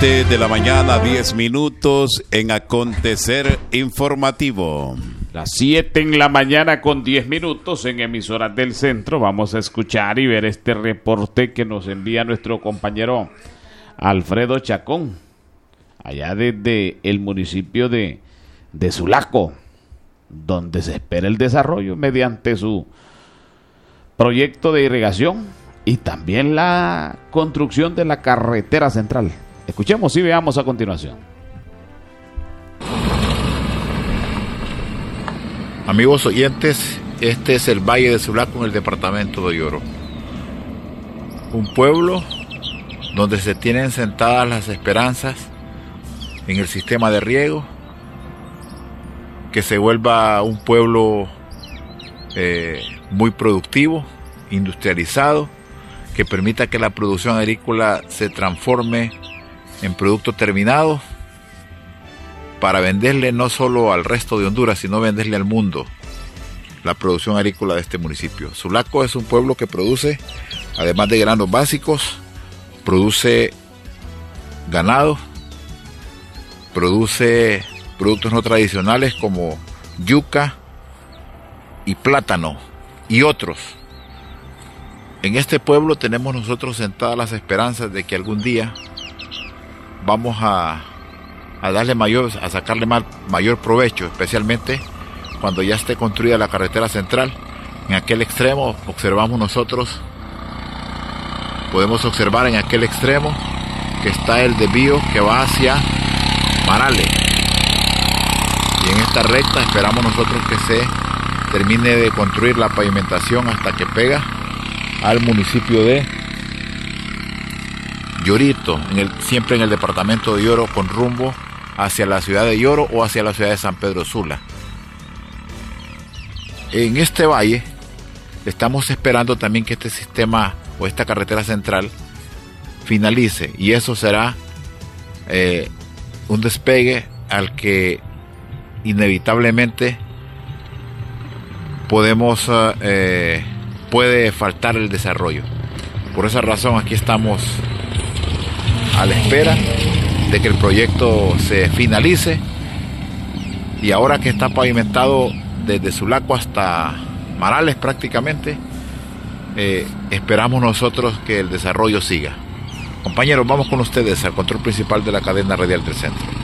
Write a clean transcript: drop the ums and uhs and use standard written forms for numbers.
De la mañana, 10 minutos en Acontecer Informativo. Las 7 en la mañana con 10 minutos en Emisoras del Centro. Vamos a escuchar y ver este reporte que nos envía nuestro compañero Alfredo Chacón, allá desde el municipio de Sulaco, donde se espera el desarrollo mediante su proyecto de irrigación y también la construcción de la carretera central. Escuchemos y veamos a continuación. Amigos oyentes, este es el Valle de Sulaco en el departamento de Yoro. Un pueblo donde se tienen sentadas las esperanzas en el sistema de riego, que se vuelva un pueblo muy productivo, industrializado, que permita que la producción agrícola se transforme en producto terminado para venderle no solo al resto de Honduras, sino venderle al mundo la producción agrícola de este municipio. Sulaco es un pueblo que produce, además de granos básicos, produce ganado, produce productos no tradicionales como yuca y plátano y otros. En este pueblo tenemos nosotros sentadas las esperanzas de que algún día vamos a sacarle mayor provecho, especialmente cuando ya esté construida la carretera central. En aquel extremo podemos observar en aquel extremo que está el desvío que va hacia Marale. Y en esta recta esperamos nosotros que se termine de construir la pavimentación hasta que pega al municipio de Yorito, siempre en el departamento de Yoro, con rumbo hacia la ciudad de Yoro o hacia la ciudad de San Pedro Sula. En este valle estamos esperando también que este sistema o esta carretera central finalice, y eso será un despegue al que inevitablemente puede faltar el desarrollo. Por esa razón aquí estamos a la espera de que el proyecto se finalice, y ahora que está pavimentado desde Sulaco hasta Marales prácticamente, esperamos nosotros que el desarrollo siga. Compañeros, vamos con ustedes al control principal de la cadena radial del centro.